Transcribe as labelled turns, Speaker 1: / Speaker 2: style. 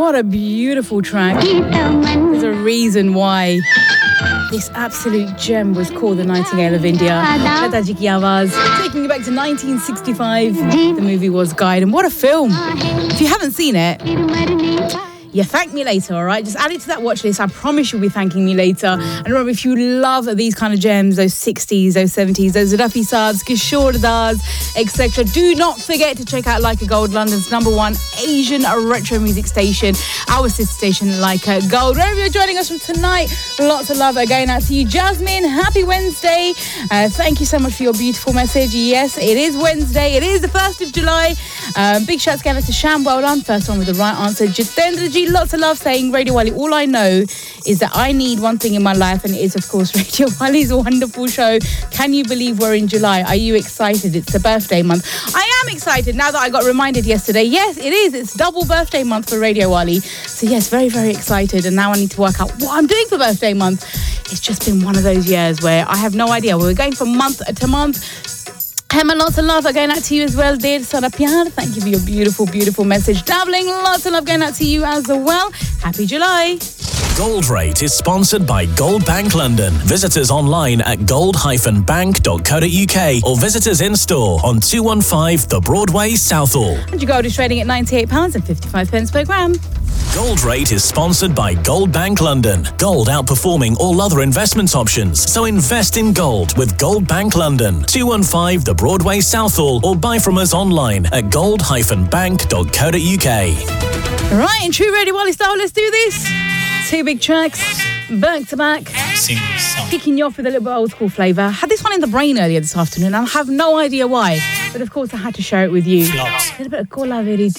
Speaker 1: What a beautiful track. There's a reason why this absolute gem was called The Nightingale of India. Lataji ki awaaz, taking you back to 1965. The movie was Guide, and what a film. If you haven't seen it, yeah, thank me later, all right? Just add it to that watch list. I promise you'll be thanking me later. And remember, if you love these kind of gems, those 60s, those 70s, those Rafi Saabs, Kishore Das, etc., do not forget to check out Like a Gold, London's #1 Asian retro music station, our sister station, Like a Gold. Wherever you're joining us from tonight, lots of love going out to you. Jasmine, happy Wednesday. Thank you so much for your beautiful message. Yes, it is Wednesday. It is the 1st of July. Big shouts going out to Sham. Well done. First one with the right answer. Jitendra Ji, lots of love, saying Radio Wali, all I know is that I need one thing in my life, and it is, of course, Radio Wali's wonderful show. Can you believe we're in July? Are you excited? It's the birthday month. I am excited now that I got reminded yesterday. Yes, it is. It's double birthday month for Radio Wali. So yes, very, very excited. And now I need to work out what I'm doing for birthday month. It's just been one of those years where I have no idea. We're going from month to month. Hema, lots of love going out to you as well, dear Sara Pyar. Thank you for your beautiful, beautiful message. Dabbling, lots of love going out to you as well. Happy July.
Speaker 2: Gold Rate is sponsored by Gold Bank London. Visit us online at gold-bank.co.uk or visit us in store on 215 The Broadway, Southall.
Speaker 1: And your gold is trading at £98.55 per gram.
Speaker 2: Gold Rate is sponsored by Gold Bank London. Gold outperforming all other investment options. So invest in gold with Gold Bank London. 215 The Broadway, Southall, or buy from us online at gold-bank.co.uk.
Speaker 1: Right, in true Radio Wali style, let's do this. 2 big tracks, back to back. Kicking you off with a little bit old school flavour. Had this one in the brain earlier this afternoon, and I have no idea why. But of course, I had to share it with you. A little bit of Kola Veri